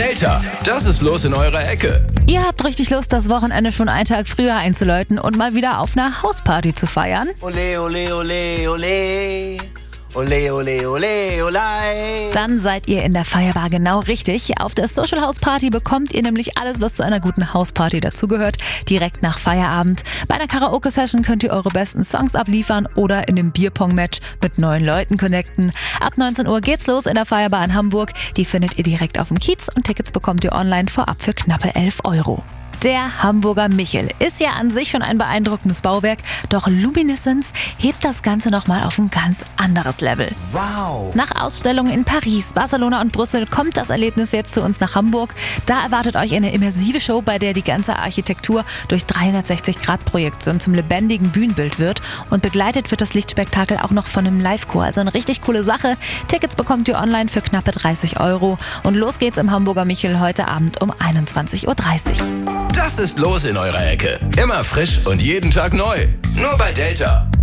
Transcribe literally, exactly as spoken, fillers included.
Delta, das ist los in eurer Ecke. Ihr habt richtig Lust, das Wochenende schon einen Tag früher einzuläuten und mal wieder auf einer Hausparty zu feiern? Ole, ole, ole, ole. Ole, ole, ole, olei. Dann seid ihr in der Feierbar genau richtig. Auf der Social House Party bekommt ihr nämlich alles, was zu einer guten Hausparty dazugehört, direkt nach Feierabend. Bei einer Karaoke-Session könnt ihr eure besten Songs abliefern oder in einem Bierpong-Match mit neuen Leuten connecten. Ab neunzehn Uhr geht's los in der Feierbar in Hamburg. Die findet ihr direkt auf dem Kiez und Tickets bekommt ihr online vorab für knappe elf Euro. Der Hamburger Michel ist ja an sich schon ein beeindruckendes Bauwerk, doch Luminescence hebt das Ganze nochmal auf ein ganz anderes Level. Wow. Nach Ausstellungen in Paris, Barcelona und Brüssel kommt das Erlebnis jetzt zu uns nach Hamburg. Da erwartet euch eine immersive Show, bei der die ganze Architektur durch dreihundertsechzig Grad Projektion zum lebendigen Bühnenbild wird und begleitet wird das Lichtspektakel auch noch von einem Live-Chor. Also eine richtig coole Sache. Tickets bekommt ihr online für knappe dreißig Euro und los geht's im Hamburger Michel heute Abend um einundzwanzig Uhr dreißig. Das ist los in eurer Ecke. Immer frisch und jeden Tag neu. Nur bei Delta.